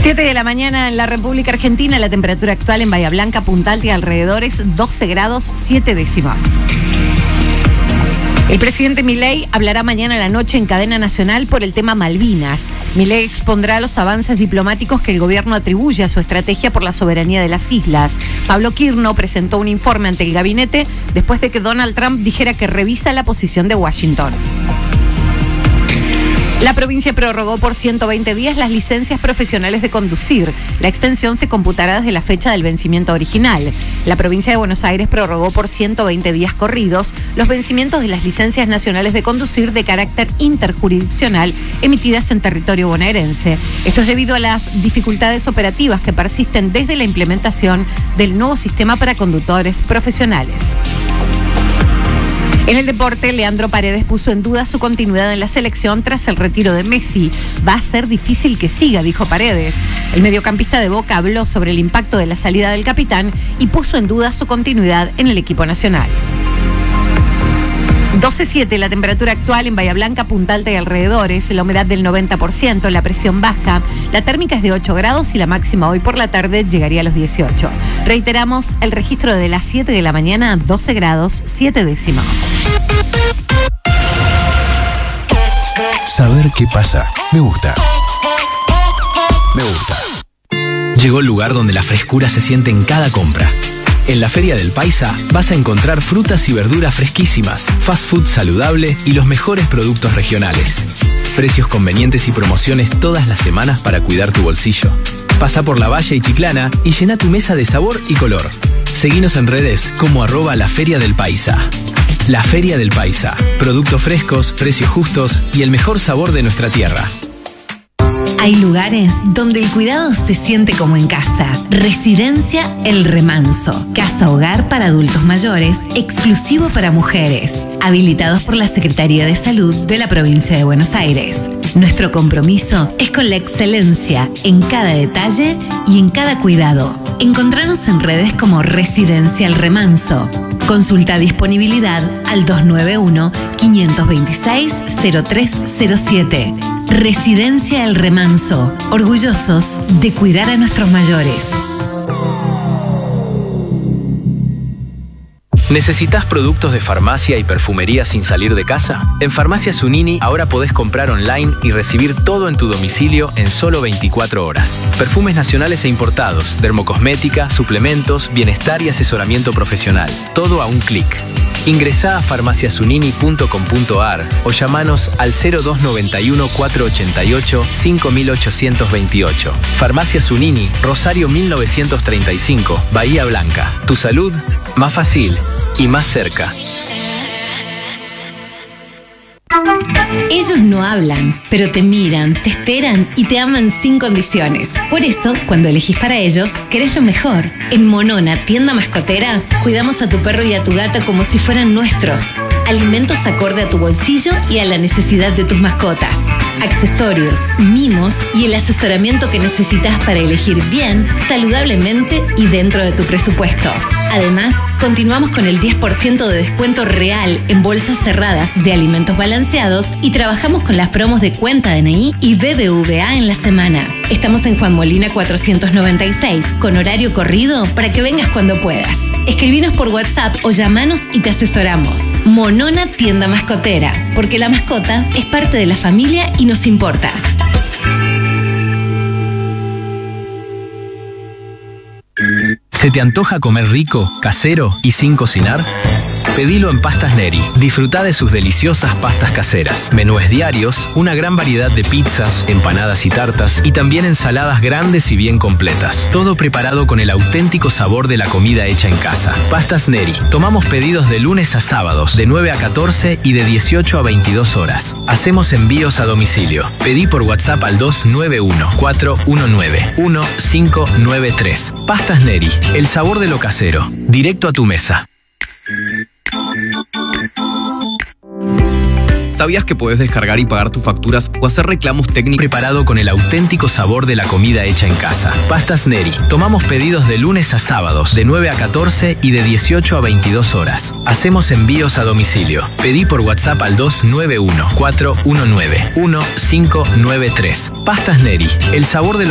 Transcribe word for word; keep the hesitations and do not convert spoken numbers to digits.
siete de la mañana en la República Argentina, la temperatura actual en Bahía Blanca, Punta Alta y alrededores doce grados siete décimas. El presidente Milei hablará mañana a la noche en cadena nacional por el tema Malvinas. Milei expondrá los avances diplomáticos que el gobierno atribuye a su estrategia por la soberanía de las islas. Pablo Quirno presentó un informe ante el gabinete después de que Donald Trump dijera que revisa la posición de Washington. La provincia prorrogó por ciento veinte días las licencias profesionales de conducir. La extensión se computará desde la fecha del vencimiento original. La provincia de Buenos Aires prorrogó por ciento veinte días corridos los vencimientos de las licencias nacionales de conducir de carácter interjurisdiccional emitidas en territorio bonaerense. Esto es debido a las dificultades operativas que persisten desde la implementación del nuevo sistema para conductores profesionales. En el deporte, Leandro Paredes puso en duda su continuidad en la selección tras el retiro de Messi. Va a ser difícil que siga, dijo Paredes. El mediocampista de Boca habló sobre el impacto de la salida del capitán y puso en duda su continuidad en el equipo nacional. doce siete, la temperatura actual en Bahía Blanca, Punta Alta y alrededores, la humedad del noventa por ciento, la presión baja, la térmica es de ocho grados y la máxima hoy por la tarde llegaría a los dieciocho. Reiteramos el registro de las siete de la mañana, doce grados siete décimos. Saber qué pasa, me gusta. Me gusta. Llegó el lugar donde la frescura se siente en cada compra. En la Feria del Paisa vas a encontrar frutas y verduras fresquísimas, fast food saludable y los mejores productos regionales. Precios convenientes y promociones todas las semanas para cuidar tu bolsillo. Pasa por La Valle y Chiclana y llena tu mesa de sabor y color. Seguinos en redes como arroba la Feria del Paisa. La Feria del Paisa. Productos frescos, precios justos y el mejor sabor de nuestra tierra. Hay lugares donde el cuidado se siente como en casa. Residencia El Remanso. Casa hogar para adultos mayores, exclusivo para mujeres. Habilitados por la Secretaría de Salud de la provincia de Buenos Aires. Nuestro compromiso es con la excelencia en cada detalle y en cada cuidado. Encontranos en redes como Residencia El Remanso. Consulta disponibilidad al dos nueve uno, cinco dos seis, cero tres cero siete. Residencia El Remanso, orgullosos de cuidar a nuestros mayores. ¿Necesitas productos de farmacia y perfumería sin salir de casa? En Farmacia Zunini ahora podés comprar online y recibir todo en tu domicilio en solo veinticuatro horas. Perfumes nacionales e importados, dermocosmética, suplementos, bienestar y asesoramiento profesional. Todo a un clic. Ingresá a farmacia zunini punto com punto ar o llamanos al cero dos nueve uno, cuatro ocho ocho, cinco ocho dos ocho. Farmacia Zunini, Rosario mil novecientos treinta y cinco, Bahía Blanca. Tu salud, más fácil y más cerca. Ellos no hablan, pero te miran, te esperan y te aman sin condiciones. Por eso, cuando elegís para ellos, querés lo mejor. En Monona, tienda mascotera, cuidamos a tu perro y a tu gata como si fueran nuestros. Alimentos acorde a tu bolsillo y a la necesidad de tus mascotas. Accesorios, mimos y el asesoramiento que necesitas para elegir bien, saludablemente y dentro de tu presupuesto. Además, continuamos con el diez por ciento de descuento real en bolsas cerradas de alimentos balanceados y trabajamos con las promos de cuenta D N I y B B V A en la semana. Estamos en Juan Molina cuatrocientos noventa y seis, con horario corrido para que vengas cuando puedas. Escribinos por WhatsApp o llamanos y te asesoramos. Monona Tienda Mascotera, porque la mascota es parte de la familia y nos importa. ¿Se te antoja comer rico, casero y sin cocinar? Pedilo en Pastas Neri. Disfruta de sus deliciosas pastas caseras, menúes diarios, una gran variedad de pizzas, empanadas y tartas y también ensaladas grandes y bien completas. Todo preparado con el auténtico sabor de la comida hecha en casa. Pastas Neri. Tomamos pedidos de lunes a sábados, de nueve a catorce y de dieciocho a veintidós horas. Hacemos envíos a domicilio. Pedí por WhatsApp al dos nueve uno, cuatro uno nueve, uno cinco nueve tres. Pastas Neri. El sabor de lo casero. Directo a tu mesa. ¿Sabías que puedes descargar y pagar tus facturas o hacer reclamos técnicos? Preparado con el auténtico sabor de la comida hecha en casa. Pastas Neri. Tomamos pedidos de lunes a sábados, de nueve a catorce y de dieciocho a veintidós horas. Hacemos envíos a domicilio. Pedí por WhatsApp al dos nueve uno, cuatro uno nueve, uno cinco nueve tres. Pastas Neri. El sabor de lo